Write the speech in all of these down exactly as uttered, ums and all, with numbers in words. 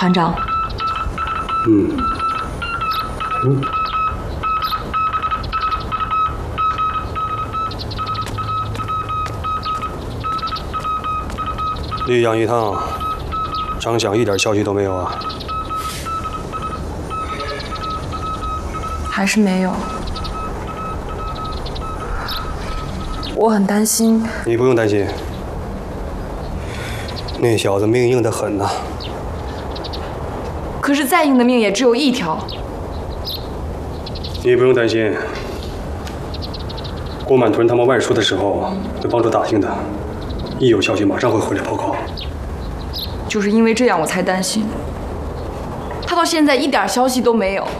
团长。 嗯。嗯。绿阳一趟，张响一点消息都没有啊？ 还是没有。我很担心。 你不用担心，那小子命硬得很呐。 可是再硬的命也只有一条。 你不用担心，郭满屯他们外出的时候会帮助打听的，一有消息马上会回来报告。 就是因为这样，我才担心。他到现在一点消息都没有。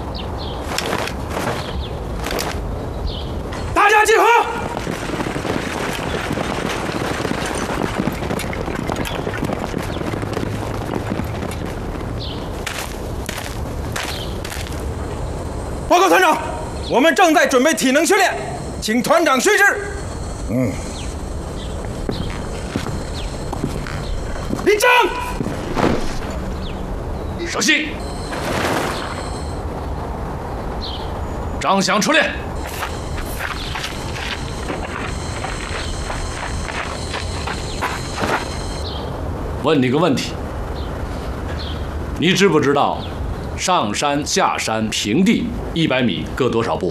大家集合！报告团长，我们正在准备体能训练，请团长须知。嗯。立正。 稍息。张响出列。问你个问题，你知不知道上山、下山、平地一百米各多少步？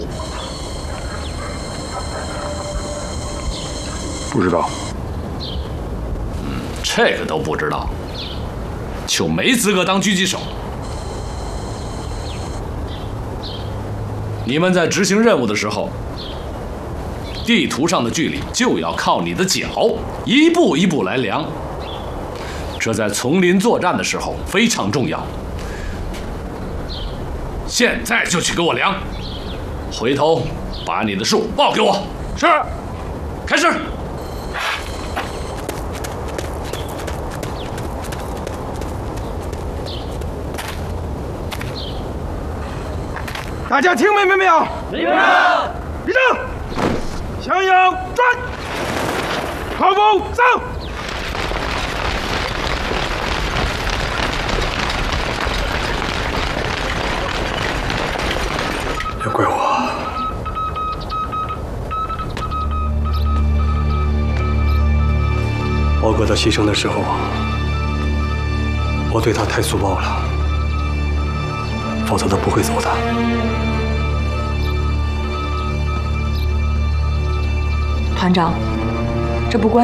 不知道。 嗯，这个都不知道，就没资格当狙击手。你们在执行任务的时候，地图上的距离就要靠你的脚一步一步来量。这在丛林作战的时候非常重要。现在就去给我量，回头把你的数报给我。 是。 开始。 大家听明白没有？ 明白。 立正，向右转，跑步走。 别怪我，包哥在牺牲的时候，我对他太粗暴了，否则他不会走的。 团长，这不关。